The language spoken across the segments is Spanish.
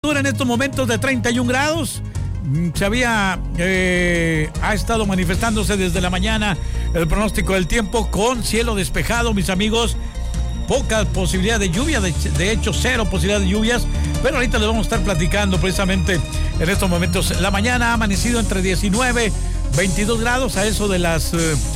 En estos momentos de 31 grados, ha estado manifestándose desde la mañana el pronóstico del tiempo con cielo despejado, mis amigos. Poca posibilidad de lluvia, de hecho cero posibilidad de lluvias, pero ahorita les vamos a estar platicando precisamente en estos momentos. La mañana ha amanecido entre 19, 22 grados a eso de las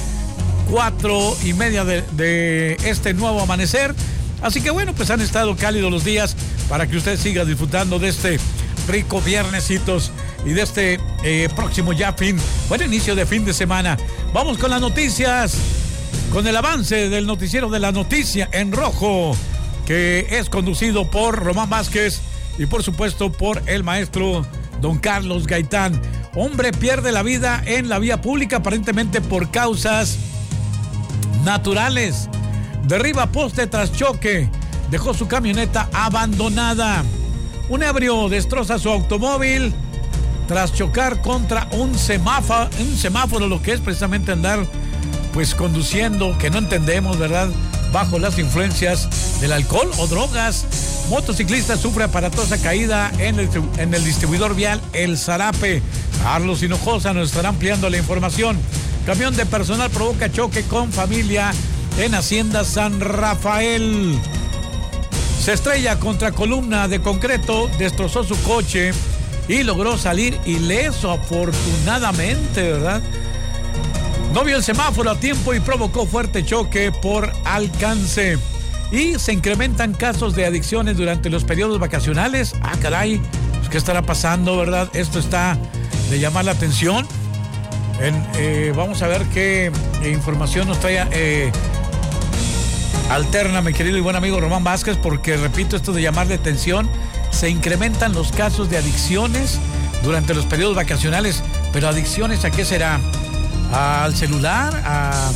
4:30 de este nuevo amanecer. Así que bueno, pues han estado cálidos los días para que usted siga disfrutando de este rico viernesitos y de este próximo ya buen inicio de fin de semana. Vamos con las noticias, con el avance del noticiero de la noticia en rojo, que es conducido por Román Vázquez y por supuesto por el maestro don Carlos Gaitán. Hombre pierde la vida en la vía pública aparentemente por causas naturales. Derriba poste tras choque, dejó su camioneta abandonada. Un ebrio destroza su automóvil tras chocar contra un semáforo, lo que es precisamente andar pues conduciendo, que no entendemos, ¿verdad?, bajo las influencias del alcohol o drogas. Motociclista sufre aparatosa caída en el distribuidor vial El Zarape. Carlos Hinojosa nos estará ampliando la información. Camión de personal provoca choque con familia en Hacienda San Rafael. Se estrella contra columna de concreto, destrozó su coche y logró salir ileso, afortunadamente, ¿verdad? No vio el semáforo a tiempo y provocó fuerte choque por alcance. Y se incrementan casos de adicciones durante los periodos vacacionales. Ah, caray, pues, ¿qué estará pasando, verdad? Esto está de llamar la atención. Vamos a ver qué información nos trae alterna, mi querido y buen amigo Román Vázquez, porque repito, esto de llamar la atención, se incrementan los casos de adicciones durante los periodos vacacionales. Pero adicciones, ¿a qué será? ¿Al celular? ¿A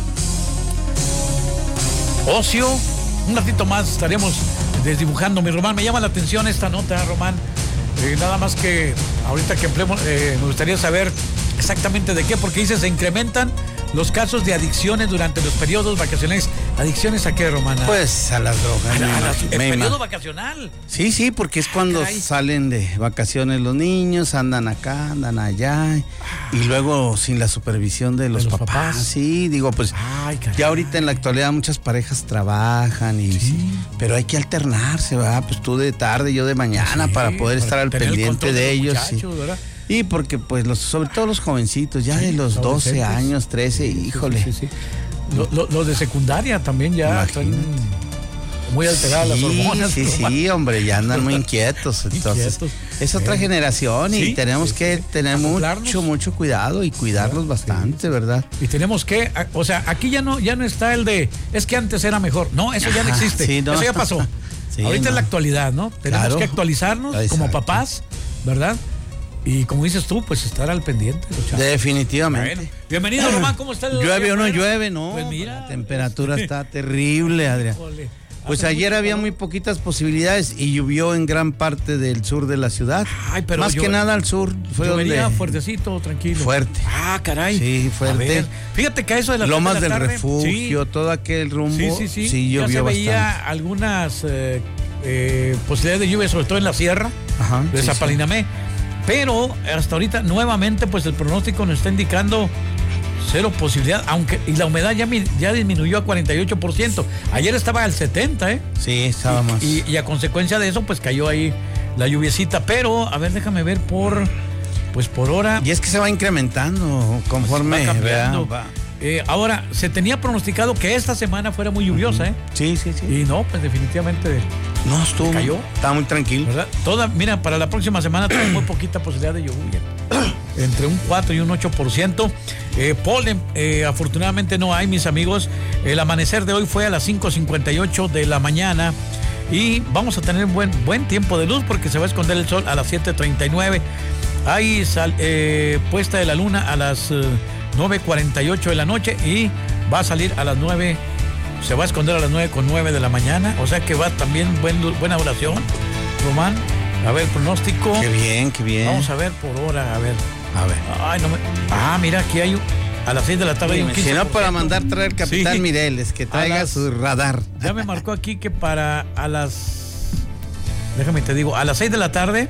ocio? Un ratito más estaremos desdibujando, mi Román. Me llama la atención esta nota, Román. Nada más que ahorita que empleemos, me gustaría saber exactamente de qué, porque dice se incrementan los casos de adicciones durante los periodos vacacionales. ¿Adicciones a qué, Romana? Pues a las drogas. ¿El periodo vacacional? Sí, porque es cuando salen de vacaciones los niños, andan acá, andan allá, y luego sin la supervisión de los papás. Sí, digo, pues ya ahorita en la actualidad muchas parejas trabajan, pero hay que alternarse, ¿verdad? Pues tú de tarde, yo de mañana, para poder estar al pendiente de ellos. ¿Verdad? Y porque pues sobre todo los jovencitos, ya de los 12 años, 13, híjole. Sí. Los de secundaria también ya están muy alteradas las hormonas. Sí, hombre, ya andan muy inquietos. Entonces, es otra generación y tenemos que tener mucho cuidado y cuidarlos bastante, ¿verdad? Y tenemos que, o sea, aquí ya no está el de, es que antes era mejor. No, eso ya no existe. Eso ya pasó. Ahorita es la actualidad, ¿no? Tenemos que actualizarnos como papás, ¿verdad? Y como dices tú, pues estar al pendiente. Definitivamente. Bueno, bienvenido, Román, ¿cómo estás? ¿Llueve o no llueve? No, pues mira, la temperatura está terrible, Adrián. Pues ayer había muy poquitas posibilidades y llovió en gran parte del sur de la ciudad. Pero más que nada al sur. Llovería fuertecito, tranquilo. Fuerte. Caray. Sí, fuerte. Fíjate que a eso de las Lomas del tarde, Refugio, todo aquel rumbo. Sí, llovió ya se veía bastante. Algunas posibilidades de lluvia, sobre todo en la sierra de Zapalinamé. Pero hasta ahorita nuevamente pues el pronóstico nos está indicando cero posibilidad, y la humedad ya disminuyó a 48%. Ayer estaba al 70%, Sí, estaba más. Y a consecuencia de eso pues cayó ahí la lluviecita, pero a ver, déjame ver por hora. Y es que se va incrementando conforme va cambiando. Ahora, se tenía pronosticado que esta semana fuera muy lluviosa, Sí. Y no, pues definitivamente no estuvo. Cayó. Estaba muy tranquilo. ¿Verdad? Mira, para la próxima semana trae muy poquita posibilidad de lluvia. Entre un 4 y un 8%. Polen, afortunadamente no hay, mis amigos. El amanecer de hoy fue a las 5:58 de la mañana. Y vamos a tener buen tiempo de luz porque se va a esconder el sol a las 7:39. Hay puesta de la luna a las 9:48 de la noche y va a salir a las 9. Se va a esconder a las 9:09 de la mañana. O sea que va también buena oración, Román. A ver, pronóstico. Qué bien. Vamos a ver por hora, a ver. Mira, aquí hay a las 6 de la tarde hay un 15%. Si no, para mandar traer Capitán Mireles, que traiga su radar. Ya me marcó aquí que para a las déjame te digo, a las 6 de la tarde